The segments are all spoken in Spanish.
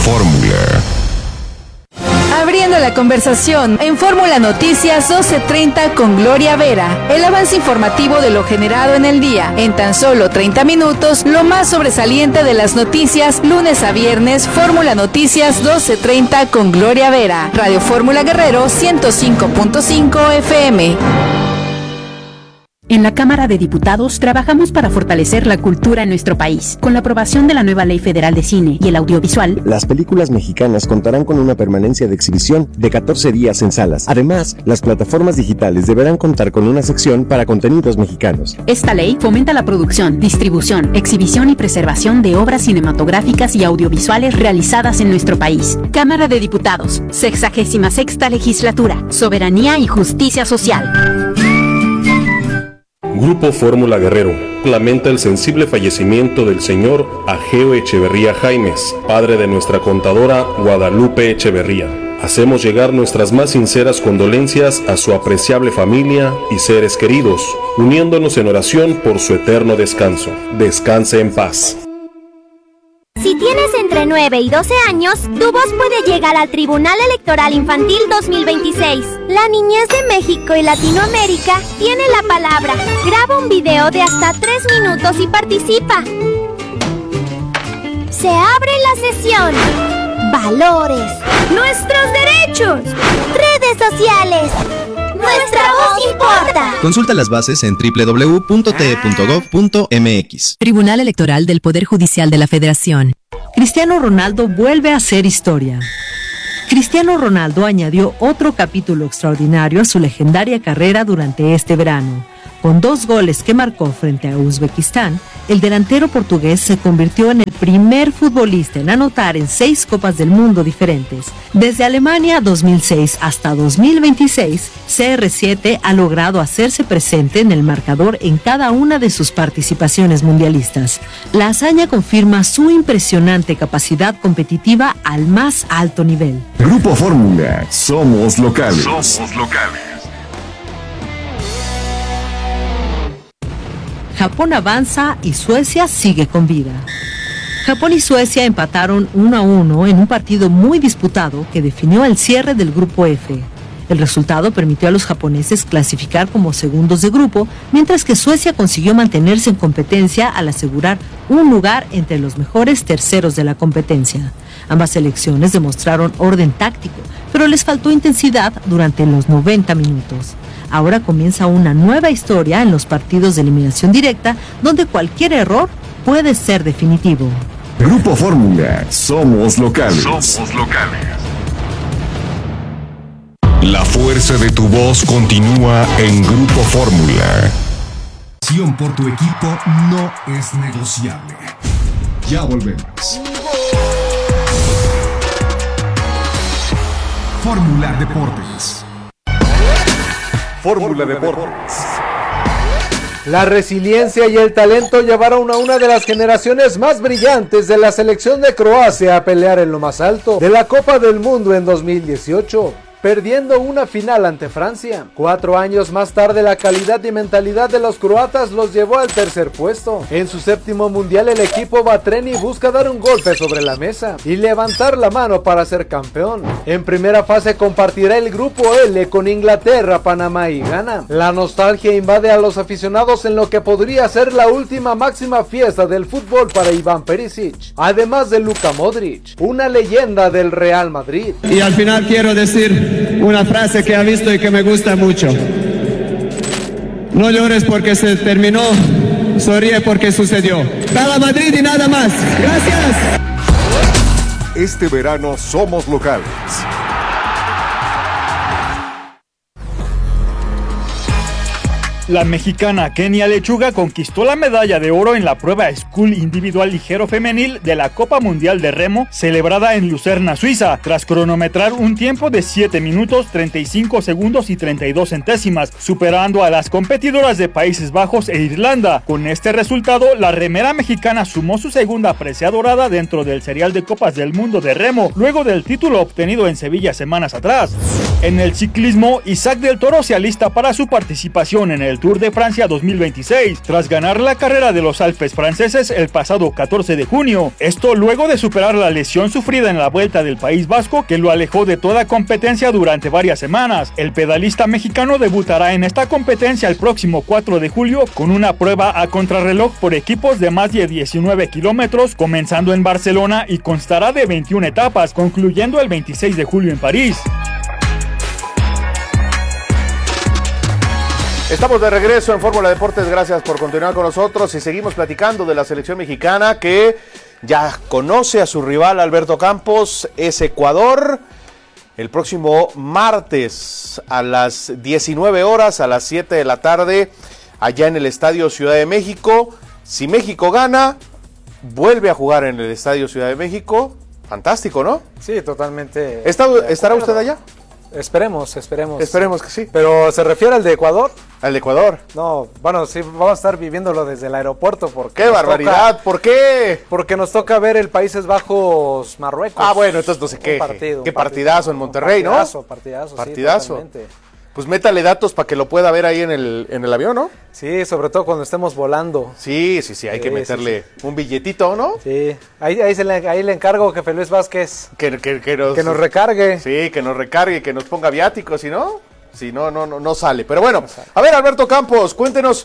Fórmula. Abriendo la conversación en Fórmula Noticias 12:30 con Gloria Vera. El avance informativo de lo generado en el día. En tan solo 30 minutos, lo más sobresaliente de las noticias, lunes a viernes, Fórmula Noticias 12:30 con Gloria Vera. Radio Fórmula Guerrero 105.5 FM. En la Cámara de Diputados trabajamos para fortalecer la cultura en nuestro país. Con la aprobación de la nueva Ley Federal de Cine y el Audiovisual, las películas mexicanas contarán con una permanencia de exhibición de 14 días en salas. Además, las plataformas digitales deberán contar con una sección para contenidos mexicanos. Esta ley fomenta la producción, distribución, exhibición y preservación de obras cinematográficas y audiovisuales realizadas en nuestro país. Cámara de Diputados, 66ª Legislatura, Soberanía y Justicia Social. Grupo Fórmula Guerrero lamenta el sensible fallecimiento del señor Ageo Echeverría Jaimes, padre de nuestra contadora Guadalupe Echeverría. Hacemos llegar nuestras más sinceras condolencias a su apreciable familia y seres queridos, uniéndonos en oración por su eterno descanso. Descanse en paz. Si tienes entre 9 y 12 años, tu voz puede llegar al Tribunal Electoral Infantil 2026. La niñez de México y Latinoamérica tiene la palabra. Graba un video de hasta 3 minutos y participa. Se abre la sesión. Valores. Nuestros derechos. Redes sociales. Nuestra voz importa. Consulta las bases en www.te.gov.mx. Tribunal Electoral del Poder Judicial de la Federación. Cristiano Ronaldo vuelve a hacer historia. Cristiano Ronaldo añadió otro capítulo extraordinario a su legendaria carrera durante este verano. Con 2 goles que marcó frente a Uzbekistán, el delantero portugués se convirtió en el primer futbolista en anotar en 6 Copas del Mundo diferentes. Desde Alemania 2006 hasta 2026, CR7 ha logrado hacerse presente en el marcador en cada una de sus participaciones mundialistas. La hazaña confirma su impresionante capacidad competitiva al más alto nivel. Grupo Fórmula, somos locales. Somos locales. Japón avanza y Suecia sigue con vida. Japón y Suecia empataron 1-1 en un partido muy disputado que definió el cierre del Grupo F. El resultado permitió a los japoneses clasificar como segundos de grupo, mientras que Suecia consiguió mantenerse en competencia al asegurar un lugar entre los mejores terceros de la competencia. Ambas selecciones demostraron orden táctico, pero les faltó intensidad durante los 90 minutos. Ahora comienza una nueva historia en los partidos de eliminación directa, donde cualquier error puede ser definitivo. Grupo Fórmula, somos locales. Somos locales. La fuerza de tu voz continúa en Grupo Fórmula. Pasión por tu equipo no es negociable. Ya volvemos. Fórmula Deportes. Fórmula Deportes. La resiliencia y el talento llevaron a una de las generaciones más brillantes de la selección de Croacia a pelear en lo más alto de la Copa del Mundo en 2018. Perdiendo una final ante Francia. 4 años más tarde, la calidad y mentalidad de los croatas los llevó al tercer puesto. En su 7º mundial, el equipo Batreni busca dar un golpe sobre la mesa y levantar la mano para ser campeón. En primera fase compartirá el grupo L con Inglaterra, Panamá y Ghana. La nostalgia invade a los aficionados en lo que podría ser la última máxima fiesta del fútbol para Iván Perisic, además de Luka Modric, una leyenda del Real Madrid. Y al final quiero decir una frase que he visto y que me gusta mucho. No llores porque se terminó, sonríe porque sucedió. ¡Viva Madrid y nada más! ¡Gracias! Este verano somos locales. La mexicana Kenia Lechuga conquistó la medalla de oro en la prueba School Individual Ligero Femenil de la Copa Mundial de Remo celebrada en Lucerna, Suiza, tras cronometrar un tiempo de 7 minutos, 35 segundos y 32 centésimas, superando a las competidoras de Países Bajos e Irlanda. Con este resultado, la remera mexicana sumó su segunda presea dorada dentro del serial de Copas del Mundo de Remo, luego del título obtenido en Sevilla semanas atrás. En el ciclismo, Isaac del Toro se alista para su participación en el Tour de Francia 2026, tras ganar la carrera de los Alpes franceses el pasado 14 de junio. Esto luego de superar la lesión sufrida en la Vuelta del País Vasco, que lo alejó de toda competencia durante varias semanas. El pedalista mexicano debutará en esta competencia el próximo 4 de julio con una prueba a contrarreloj por equipos de más de 19 kilómetros, comenzando en Barcelona y constará de 21 etapas, concluyendo el 26 de julio en París. Estamos de regreso en Fórmula Deportes, gracias por continuar con nosotros y seguimos platicando de la selección mexicana que ya conoce a su rival Alberto Campos, es Ecuador, el próximo martes a las 19 horas, a las 7 de la tarde, allá en el Estadio Ciudad de México. Si México gana, vuelve a jugar en el Estadio Ciudad de México, fantástico, ¿no? Sí, totalmente. ¿Estará usted allá? Esperemos. Esperemos que sí. ¿Pero se refiere al de Ecuador? ¿Al de Ecuador? No, bueno, sí, vamos a estar viviéndolo desde el aeropuerto. Porque ¡qué barbaridad! ¿Por qué? Porque nos toca ver el Países Bajos Marruecos. Ah, bueno, entonces no se queje. Qué partidazo en Monterrey, ¿no? Partidazo. Sí, totalmente. Pues métale datos para que lo pueda ver ahí en el avión, ¿no? Sí, sobre todo cuando estemos volando. Sí, hay que meterle un billetito, ¿no? Sí, ahí le encargo, jefe Luis Vázquez. Que nos recargue. Sí, que nos recargue, que nos ponga viáticos, si no sale. Pero bueno, a ver, Alberto Campos, cuéntenos,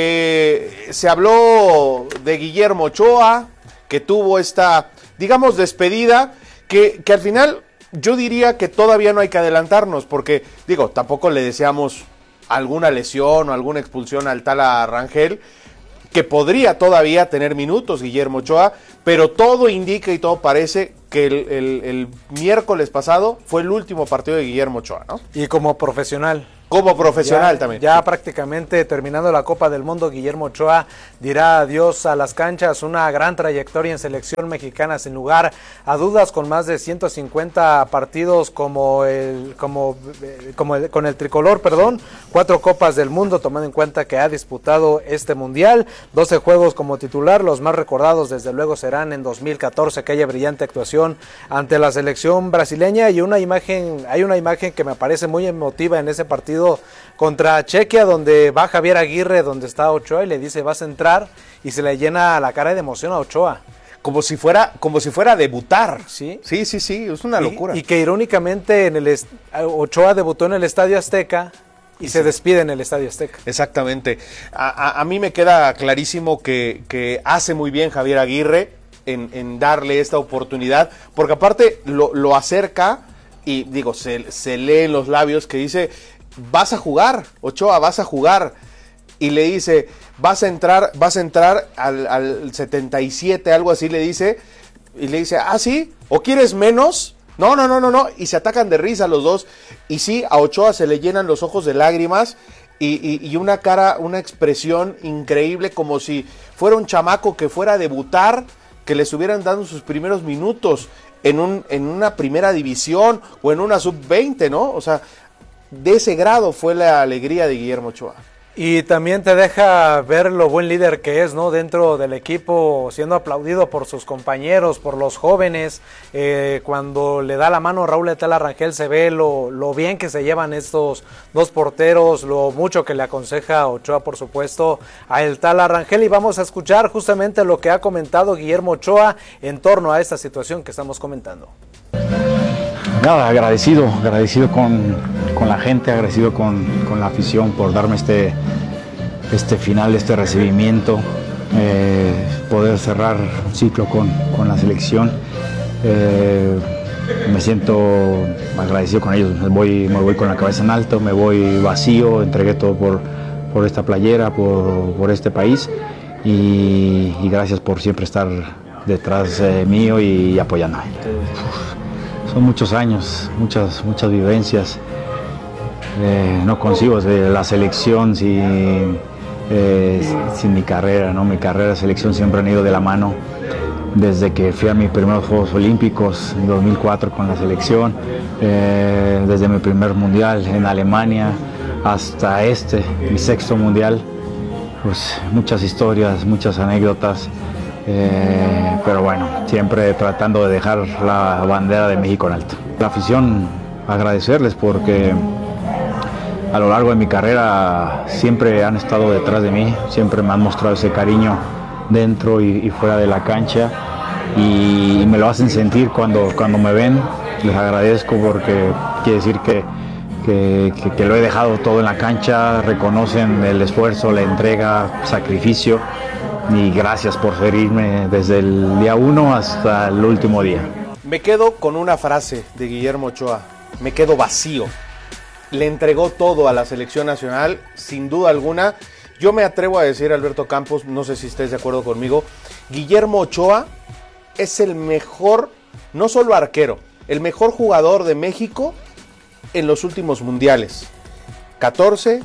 se habló de Guillermo Ochoa, que tuvo esta, digamos, despedida, que al final yo diría que todavía no hay que adelantarnos, porque, tampoco le deseamos alguna lesión o alguna expulsión al Tala Rangel, que podría todavía tener minutos Guillermo Ochoa, pero todo indica y todo parece que el miércoles pasado fue el último partido de Guillermo Ochoa, ¿no? Y como profesional. También. Ya prácticamente terminando la Copa del Mundo, Guillermo Ochoa dirá adiós a las canchas. Una gran trayectoria en selección mexicana, sin lugar a dudas, con más de 150 partidos con el tricolor, 4 Copas del Mundo, tomando en cuenta que ha disputado este mundial, 12 juegos como titular. Los más recordados desde luego serán en 2014, aquella brillante actuación ante la selección brasileña, y hay una imagen que me parece muy emotiva en ese partido contra Chequia, donde va Javier Aguirre, donde está Ochoa, y le dice: vas a entrar, y se le llena la cara de emoción a Ochoa. Como si fuera a debutar. Sí, es una locura. Y que irónicamente Ochoa debutó en el Estadio Azteca y se despide en el Estadio Azteca. Exactamente. A mí me queda clarísimo que hace muy bien Javier Aguirre en darle esta oportunidad, porque aparte lo acerca y se lee en los labios que dice: vas a jugar, Ochoa, vas a jugar. Y le dice: vas a entrar al 77, algo así le dice. Y le dice: ¿ah, sí? ¿O quieres menos? No. Y se atacan de risa los dos. Y sí, a Ochoa se le llenan los ojos de lágrimas. Y una cara, una expresión increíble, como si fuera un chamaco que fuera a debutar, que le estuvieran dando sus primeros minutos en una primera división o en una sub-20, ¿no? O sea, de ese grado fue la alegría de Guillermo Ochoa. Y también te deja ver lo buen líder que es, ¿no? Dentro del equipo, siendo aplaudido por sus compañeros, por los jóvenes. Cuando le da la mano a Raúl Tala Rangel, se ve lo bien que se llevan estos dos porteros, lo mucho que le aconseja Ochoa, por supuesto, a el Tala Rangel. Y vamos a escuchar justamente lo que ha comentado Guillermo Ochoa en torno a esta situación que estamos comentando. Nada, agradecido con la gente, agradecido con la afición por darme este final, este recibimiento, poder cerrar un ciclo con la selección. Me siento agradecido con ellos, me voy con la cabeza en alto, me voy vacío, entregué todo por esta playera, por este país, y gracias por siempre estar detrás mío y apoyándome. Son muchos años, muchas vivencias. No consigo la selección sin mi carrera, ¿no? Mi carrera y selección siempre han ido de la mano. Desde que fui a mis primeros Juegos Olímpicos en 2004 con la selección, desde mi primer mundial en Alemania hasta mi sexto mundial, pues muchas historias, muchas anécdotas. Pero bueno, siempre tratando de dejar la bandera de México en alto. La afición agradecerles porque a lo largo de mi carrera siempre han estado detrás de mí, siempre me han mostrado ese cariño dentro y fuera de la cancha y me lo hacen sentir cuando me ven. Les agradezco porque quiere decir que lo he dejado todo en la cancha, reconocen el esfuerzo, la entrega, sacrificio y gracias por seguirme desde el día 1 hasta el último día. Me quedo con una frase de Guillermo Ochoa, me quedo vacío. Le entregó todo a la selección nacional, sin duda alguna. Yo me atrevo a decir, Alberto Campos, no sé si estés de acuerdo conmigo, Guillermo Ochoa es el mejor, no solo arquero, el mejor jugador de México en los últimos mundiales. 14,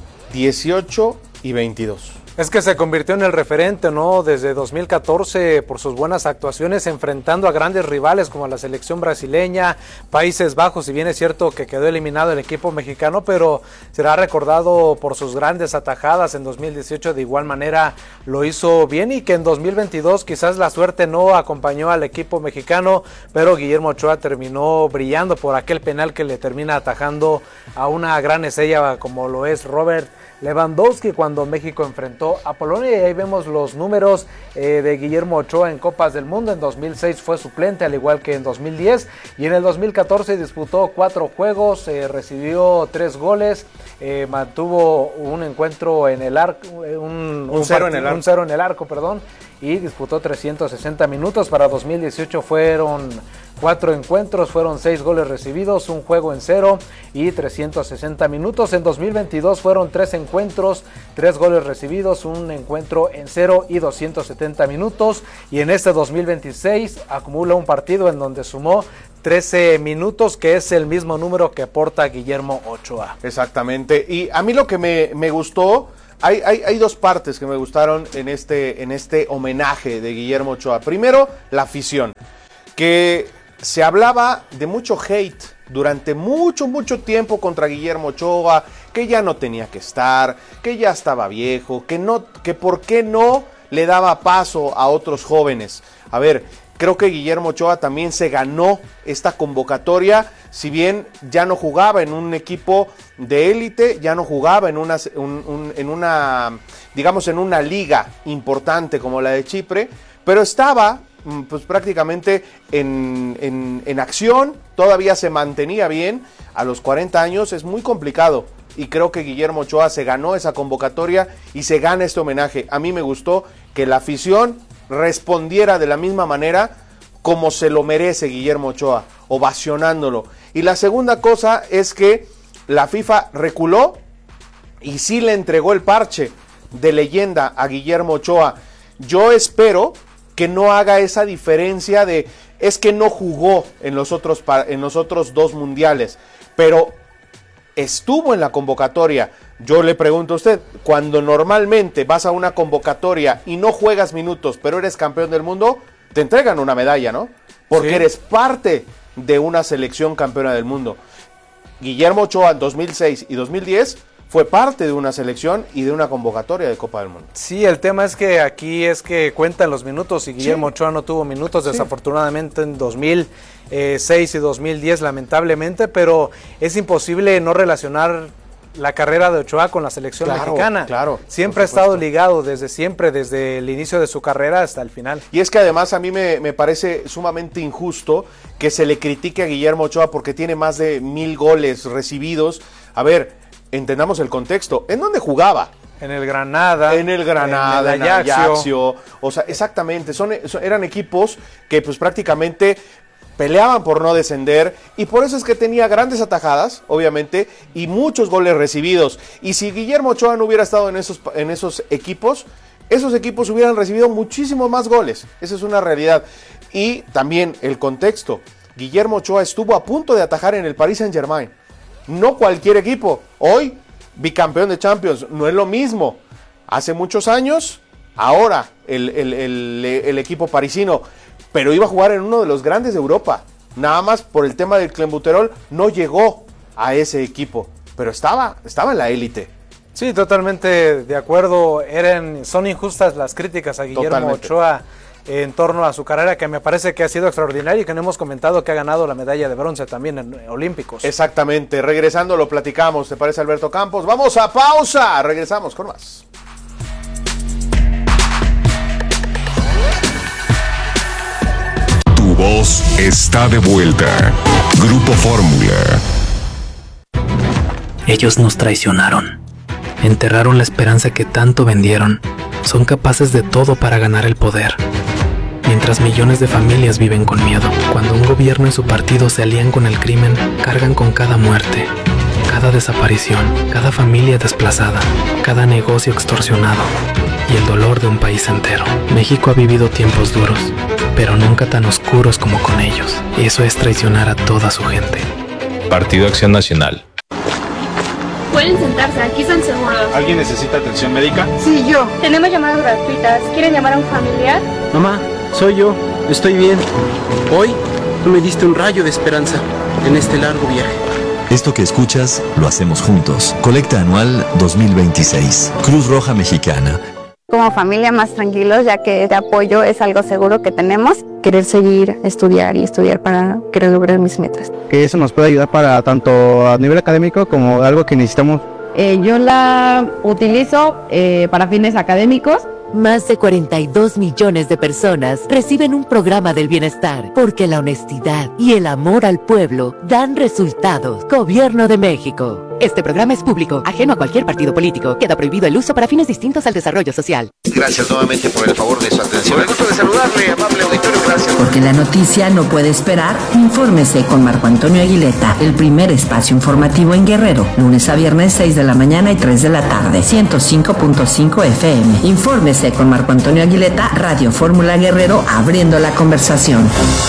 18 y 22. Es que se convirtió en el referente, ¿no? Desde 2014 por sus buenas actuaciones enfrentando a grandes rivales como la selección brasileña, Países Bajos, si bien es cierto que quedó eliminado el equipo mexicano, pero será recordado por sus grandes atajadas. En 2018 de igual manera lo hizo bien y que en 2022 quizás la suerte no acompañó al equipo mexicano, pero Guillermo Ochoa terminó brillando por aquel penal que le termina atajando a una gran estrella como lo es Robert Lewandowski cuando México enfrentó a Polonia. Y ahí vemos los números de Guillermo Ochoa en Copas del Mundo. En 2006 fue suplente al igual que en 2010 y en el 2014 disputó 4 juegos, recibió 3 goles, mantuvo un encuentro en el arco, un cero en el arco, y disputó 360 minutos. Para 2018 fueron 4 encuentros, fueron 6 goles recibidos, un juego en 0 y 360 minutos. En 2022 fueron 3 encuentros, 3 goles recibidos, un encuentro en 0 y 270 minutos. Y en este 2026 acumula un partido en donde sumó 13 minutos, que es el mismo número que aporta Guillermo Ochoa. Exactamente. Y a mí lo que me gustó, hay 2 partes que me gustaron en este homenaje de Guillermo Ochoa. Primero, la afición, que se hablaba de mucho hate durante mucho tiempo contra Guillermo Ochoa, que ya no tenía que estar, que ya estaba viejo, que por qué no le daba paso a otros jóvenes. A ver, creo que Guillermo Ochoa también se ganó esta convocatoria, si bien ya no jugaba en un equipo de élite, ya no jugaba en una liga importante como la de Chipre, pero estaba pues prácticamente en acción, todavía se mantenía bien. A los 40 años es muy complicado y creo que Guillermo Ochoa se ganó esa convocatoria y se gana este homenaje. A mí me gustó que la afición respondiera de la misma manera como se lo merece Guillermo Ochoa, ovacionándolo. Y la segunda cosa es que la FIFA reculó y sí le entregó el parche de leyenda a Guillermo Ochoa. Yo espero que no haga esa diferencia de es que no jugó en los otros 2 mundiales, pero estuvo en la convocatoria. Yo le pregunto a usted, cuando normalmente vas a una convocatoria y no juegas minutos, pero eres campeón del mundo, te entregan una medalla, ¿no? Porque eres parte de una selección campeona del mundo. Guillermo Ochoa en 2006 y 2010 fue parte de una selección y de una convocatoria de Copa del Mundo. Sí, el tema es que aquí es que cuentan los minutos y Guillermo Ochoa no tuvo minutos desafortunadamente en 2006 y 2010 lamentablemente, pero es imposible no relacionar la carrera de Ochoa con la selección mexicana. Claro. Siempre ha estado ligado desde el inicio de su carrera hasta el final. Y es que además a mí me parece sumamente injusto que se le critique a Guillermo Ochoa porque tiene más de 1000 goles recibidos. A ver, entendamos el contexto. ¿En dónde jugaba? En el Granada. En el Ajaccio. O sea, exactamente. Eran equipos que pues prácticamente peleaban por no descender y por eso es que tenía grandes atajadas, obviamente, y muchos goles recibidos. Y si Guillermo Ochoa no hubiera estado en esos equipos hubieran recibido muchísimos más goles. Esa es una realidad. Y también el contexto. Guillermo Ochoa estuvo a punto de atajar en el Paris Saint-Germain. No cualquier equipo. Hoy, bicampeón de Champions, no es lo mismo. Hace muchos años, ahora el equipo parisino, pero iba a jugar en uno de los grandes de Europa. Nada más por el tema del clenbuterol no llegó a ese equipo, pero estaba en la élite. Sí, totalmente de acuerdo. Son injustas las críticas a Guillermo Ochoa en torno a su carrera, que me parece que ha sido extraordinaria y que no hemos comentado que ha ganado la medalla de bronce también en Olímpicos. Exactamente, regresando lo platicamos, ¿te parece, Alberto Campos? Vamos a pausa, regresamos con más. Tu voz está de vuelta. Grupo Fórmula. Ellos nos traicionaron. Enterraron la esperanza que tanto vendieron. Son capaces de todo para ganar el poder. Mientras millones de familias viven con miedo. Cuando un gobierno y su partido se alían con el crimen, cargan con cada muerte, cada desaparición, cada familia desplazada, cada negocio extorsionado y el dolor de un país entero. México ha vivido tiempos duros, pero nunca tan oscuros como con ellos. Y eso es traicionar a toda su gente. Partido Acción Nacional. Pueden sentarse, aquí están seguros. ¿Alguien necesita atención médica? Sí, yo. Tenemos llamadas gratuitas. ¿Quieren llamar a un familiar? Mamá, soy yo. Estoy bien. Hoy tú me diste un rayo de esperanza en este largo viaje. Esto que escuchas, lo hacemos juntos. Colecta anual 2026. Cruz Roja Mexicana. Como familia más tranquilos, ya que este apoyo es algo seguro que tenemos. Querer seguir, estudiar para querer lograr mis metas. Que eso nos puede ayudar para tanto a nivel académico como algo que necesitamos. Yo la utilizo para fines académicos. Más de 42 millones de personas reciben un programa del bienestar porque la honestidad y el amor al pueblo dan resultados. Gobierno de México. Este programa es público, ajeno a cualquier partido político. Queda prohibido el uso para fines distintos al desarrollo social. Gracias nuevamente por el favor de su atención. Me gusto de saludarle, amable auditorio, gracias. Porque la noticia no puede esperar, infórmese con Marco Antonio Aguileta, el primer espacio informativo en Guerrero, lunes a viernes 6 de la mañana y 3 de la tarde, 105.5 FM. Infórmese con Marco Antonio Aguileta, Radio Fórmula Guerrero, abriendo la conversación.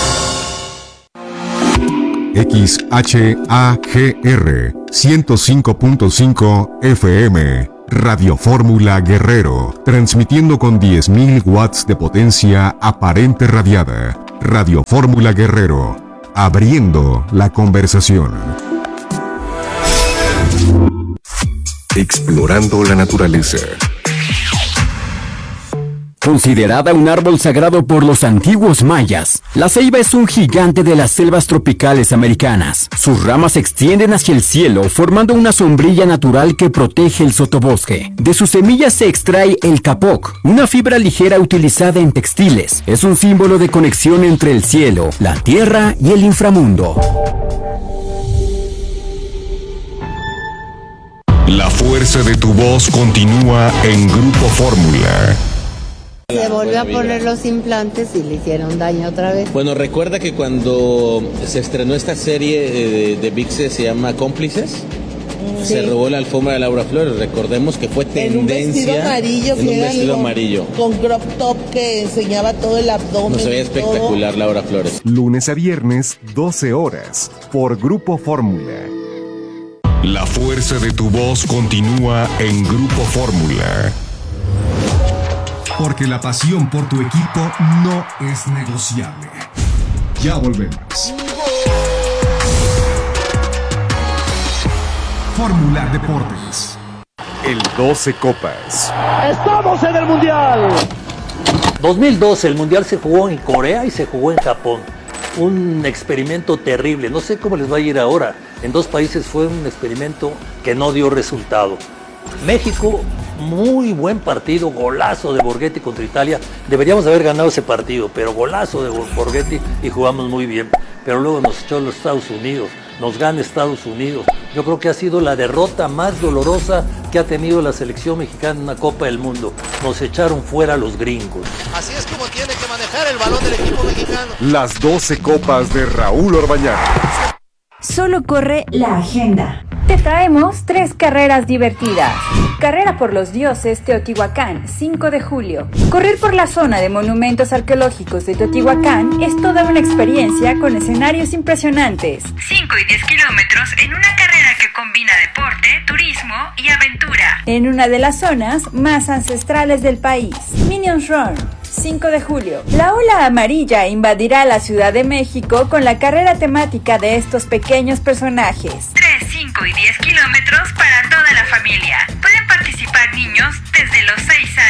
XHAGR 105.5 FM, Radio Fórmula Guerrero, transmitiendo con 10.000 watts de potencia aparente radiada. Radio Fórmula Guerrero, abriendo la conversación. Explorando la naturaleza. Considerada un árbol sagrado por los antiguos mayas, la ceiba es un gigante de las selvas tropicales americanas. Sus ramas se extienden hacia el cielo, formando una sombrilla natural que protege el sotobosque. De sus semillas se extrae el capoc, una fibra ligera utilizada en textiles. Es un símbolo de conexión entre el cielo, la tierra y el inframundo. La fuerza de tu voz continúa en Grupo Fórmula. Se volvió a poner los implantes y le hicieron daño otra vez. Bueno, recuerda que cuando se estrenó esta serie de ViX se llama Cómplices, sí, se robó la alfombra de Laura Flores. Recordemos que fue tendencia en un vestido amarillo con crop top que enseñaba todo el abdomen. No, se veía espectacular Laura Flores. Lunes a viernes, 12 horas, por Grupo Fórmula. La fuerza de tu voz continúa en Grupo Fórmula. Porque la pasión por tu equipo no es negociable. Ya volvemos. Fórmula Deportes. El 12 Copas. ¡Estamos en el Mundial! 2012, el Mundial se jugó en Corea y se jugó en Japón. Un experimento terrible. No sé cómo les va a ir ahora. En dos países fue un experimento que no dio resultado. México, muy buen partido, golazo de Borghetti contra Italia. Deberíamos haber ganado ese partido, pero golazo de Borghetti y jugamos muy bien. Pero luego nos echó los Estados Unidos, nos gana Estados Unidos. Yo creo que ha sido la derrota más dolorosa que ha tenido la selección mexicana en una Copa del Mundo. Nos echaron fuera los gringos. Así es como tiene que manejar el balón del equipo mexicano. Las 12 Copas de Raúl Orbañanos. Solo corre la agenda. Te traemos 3 carreras divertidas. Carrera por los dioses Teotihuacán, 5 de julio. Correr por la zona de monumentos arqueológicos de Teotihuacán es toda una experiencia con escenarios impresionantes. 5 y 10 kilómetros en una carrera que combina deporte, turismo y aventura. En una de las zonas más ancestrales del país. Minions Run, 5 de julio. La ola amarilla invadirá la Ciudad de México con la carrera temática de estos pequeños personajes. 3, 5 y 10 kilómetros para toda la familia. Pueden participar niños desde los 6 años.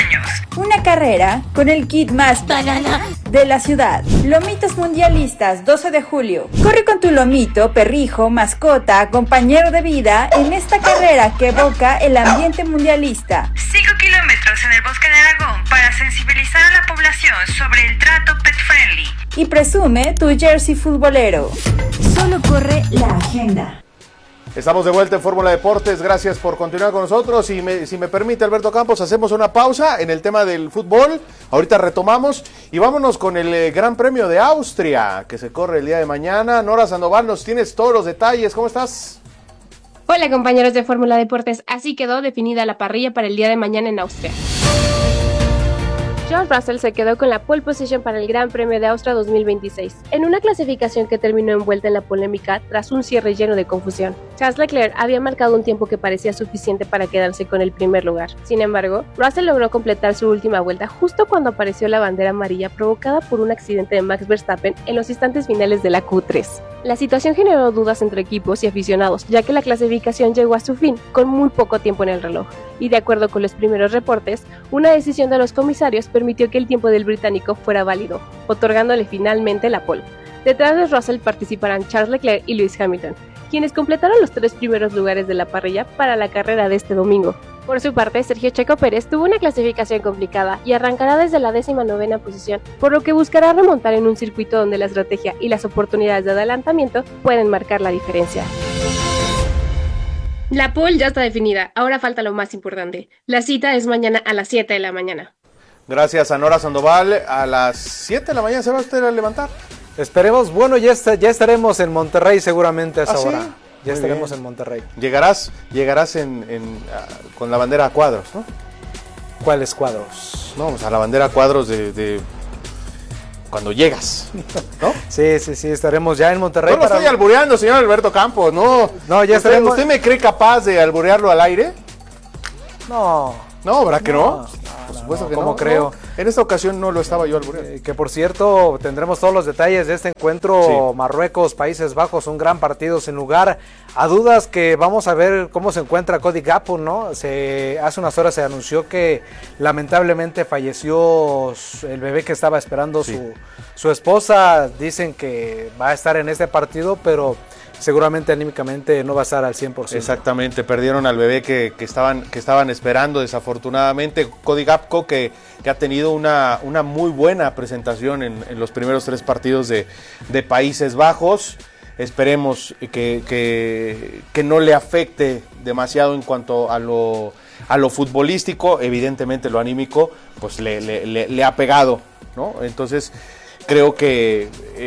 Una carrera con el kit más banana de la ciudad. Lomitos mundialistas, 12 de julio. Corre con tu lomito, perrijo, mascota, compañero de vida en esta carrera que evoca el ambiente mundialista. 5 kilómetros en el Bosque de Aragón para sensibilizar a la población sobre el trato pet friendly. Y presume tu jersey futbolero. Solo corre la agenda. Estamos de vuelta en Fórmula Deportes, gracias por continuar con nosotros. Si me permite, Alberto Campos, hacemos una pausa en el tema del fútbol. Ahorita retomamos y vámonos con el Gran Premio de Austria, que se corre el día de mañana. Nora Sandoval, nos tienes todos los detalles, ¿cómo estás? Hola compañeros de Fórmula Deportes, así quedó definida la parrilla para el día de mañana en Austria. George Russell se quedó con la pole position para el Gran Premio de Austria 2026, en una clasificación que terminó envuelta en la polémica tras un cierre lleno de confusión. Charles Leclerc había marcado un tiempo que parecía suficiente para quedarse con el primer lugar. Sin embargo, Russell logró completar su última vuelta justo cuando apareció la bandera amarilla provocada por un accidente de Max Verstappen en los instantes finales de la Q3. La situación generó dudas entre equipos y aficionados, ya que la clasificación llegó a su fin, con muy poco tiempo en el reloj. Y de acuerdo con los primeros reportes, una decisión de los comisarios permitió que el tiempo del británico fuera válido, otorgándole finalmente la pole. Detrás de Russell participarán Charles Leclerc y Lewis Hamilton, quienes completaron los 3 primeros lugares de la parrilla para la carrera de este domingo. Por su parte, Sergio Checo Pérez tuvo una clasificación complicada y arrancará desde la 19ª posición, por lo que buscará remontar en un circuito donde la estrategia y las oportunidades de adelantamiento pueden marcar la diferencia. La pole ya está definida, ahora falta lo más importante. La cita es mañana a las 7 de la mañana. Gracias a Nora Sandoval. A las 7 de la mañana se va usted a levantar. Esperemos, bueno, ya estaremos en Monterrey seguramente a esa hora. ¿Sí? Ya estaremos en Monterrey. Llegarás con la bandera a cuadros, ¿no? ¿Cuáles cuadros? No, pues a la bandera a cuadros de cuando llegas, ¿no? Sí, estaremos ya en Monterrey. No lo estoy albureando, señor Alberto Campos, no. No, ya estaremos. ¿Usted me cree capaz de alburearlo al aire? No. No, ¿verdad que no? Por supuesto que ¿cómo no, creo? No. En esta ocasión no lo estaba yo albureando. Que por cierto, tendremos todos los detalles de este encuentro. Sí. Marruecos, Países Bajos, un gran partido sin lugar a dudas, que vamos a ver cómo se encuentra Cody Gakpo, ¿no? Hace unas horas se anunció que lamentablemente falleció el bebé que estaba esperando su esposa. Dicen que va a estar en este partido, pero seguramente anímicamente no va a estar al 100%. Exactamente, perdieron al bebé que estaban esperando, desafortunadamente. Cody Gakpo, que ha tenido una muy buena presentación en los primeros 3 partidos de Países Bajos. Esperemos que no le afecte demasiado en cuanto a lo futbolístico. Evidentemente lo anímico pues le ha pegado, ¿no? Entonces creo que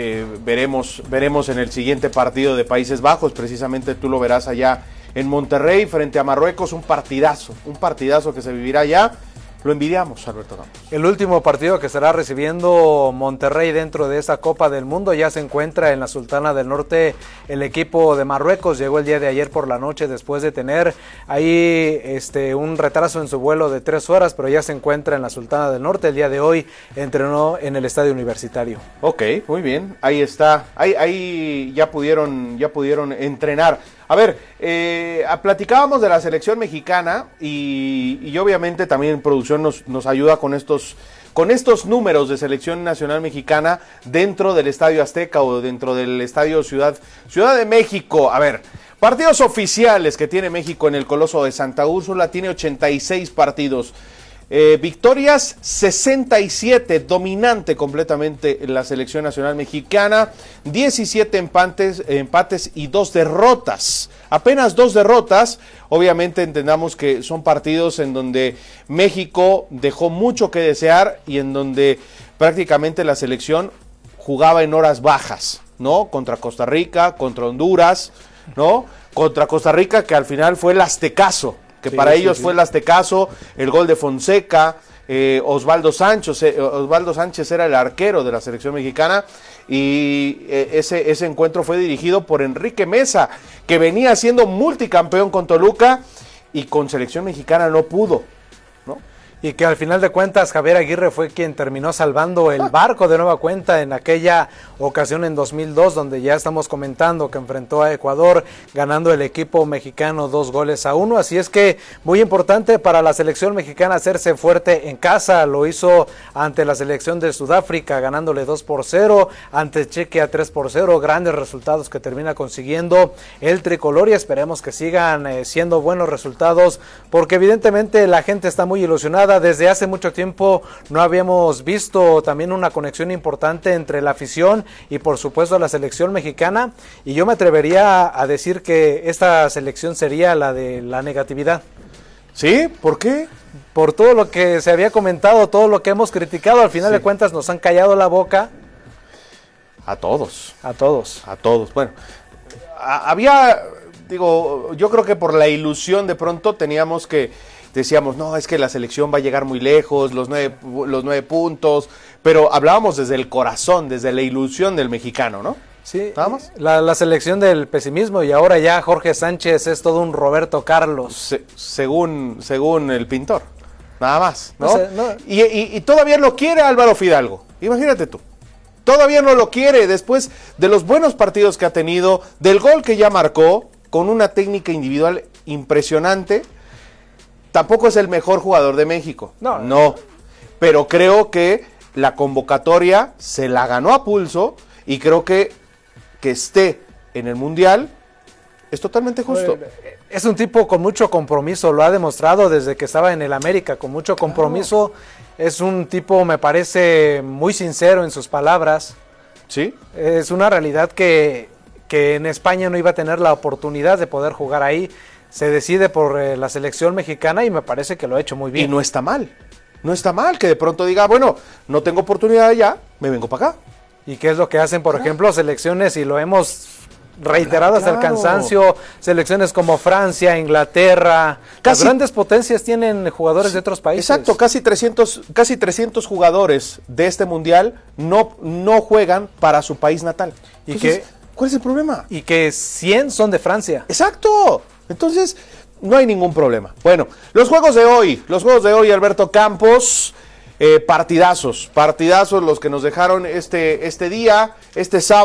veremos en el siguiente partido de Países Bajos. Precisamente tú lo verás allá en Monterrey frente a Marruecos. Un partidazo que se vivirá allá. Lo envidiamos, Alberto Campos. El último partido que estará recibiendo Monterrey dentro de esta Copa del Mundo ya se encuentra en la Sultana del Norte. El equipo de Marruecos llegó el día de ayer por la noche después de tener ahí un retraso en su vuelo de 3 horas, pero ya se encuentra en la Sultana del Norte. El día de hoy entrenó en el Estadio Universitario. Ok, muy bien, ahí está. Ahí ya pudieron entrenar. A ver, platicábamos de la selección mexicana y obviamente también producción nos ayuda con estos números de selección nacional mexicana dentro del Estadio Azteca o dentro del Estadio Ciudad de México. A ver, partidos oficiales que tiene México en el Coloso de Santa Úrsula, tiene 86 partidos. Victorias 67, dominante completamente la selección nacional mexicana, 17 empates y 2 derrotas, apenas 2 derrotas. Obviamente entendamos que son partidos en donde México dejó mucho que desear y en donde prácticamente la selección jugaba en horas bajas, ¿no? Contra Costa Rica, contra Honduras, ¿no? Contra Costa Rica, que al final fue el aztecaso. Que sí, para ellos fue el aztecaso, el gol de Fonseca, Osvaldo Sánchez era el arquero de la selección mexicana y ese encuentro fue dirigido por Enrique Mesa, que venía siendo multicampeón con Toluca y con selección mexicana no pudo, ¿no? y que al final de cuentas Javier Aguirre fue quien terminó salvando el barco de nueva cuenta en aquella ocasión en 2002, donde ya estamos comentando que enfrentó a Ecuador, ganando el equipo mexicano 2-1. Así es que muy importante para la selección mexicana hacerse fuerte en casa. Lo hizo ante la selección de Sudáfrica, ganándole 2-0, ante Chequia 3-0, grandes resultados que termina consiguiendo el tricolor, y esperemos que sigan siendo buenos resultados, porque evidentemente la gente está muy ilusionada. Desde hace mucho tiempo no habíamos visto también una conexión importante entre la afición y por supuesto la selección mexicana, y yo me atrevería a decir que esta selección sería la de la negatividad. ¿Sí? ¿Por qué? Por todo lo que se había comentado, todo lo que hemos criticado, al final de cuentas nos han callado la boca. A todos. A todos. A todos. Bueno, había, yo creo que por la ilusión de pronto teníamos que, decíamos, no, es que la selección va a llegar muy lejos, los 9 puntos, pero hablábamos desde el corazón, desde la ilusión del mexicano, ¿no? Sí, ¿vamos? La selección del pesimismo, y ahora ya Jorge Sánchez es todo un Roberto Carlos. Según el pintor, nada más, ¿no? No sé, no. Y todavía lo quiere Álvaro Fidalgo, imagínate tú. Todavía no lo quiere, después de los buenos partidos que ha tenido, del gol que ya marcó, con una técnica individual impresionante. Tampoco es el mejor jugador de México, no, pero creo que la convocatoria se la ganó a pulso, y creo que esté en el Mundial es totalmente justo. Es un tipo con mucho compromiso, lo ha demostrado desde que estaba en el América, con mucho compromiso. Es un tipo, me parece, muy sincero en sus palabras. Sí. Es una realidad que en España no iba a tener la oportunidad de poder jugar ahí. Se decide por la selección mexicana y me parece que lo ha hecho muy bien. Y no está mal. No está mal que de pronto diga, bueno, no tengo oportunidad allá, me vengo para acá. ¿Y qué es lo que hacen, por ejemplo, selecciones, y lo hemos reiterado hasta el cansancio, selecciones como Francia, Inglaterra, las grandes potencias tienen jugadores de otros países? Exacto, casi 300 jugadores de este mundial no juegan para su país natal. Entonces, ¿cuál es el problema? Y que 100 son de Francia. Exacto, entonces no hay ningún problema. Bueno, los juegos de hoy, Alberto Campos, partidazos los que nos dejaron este día, este sábado.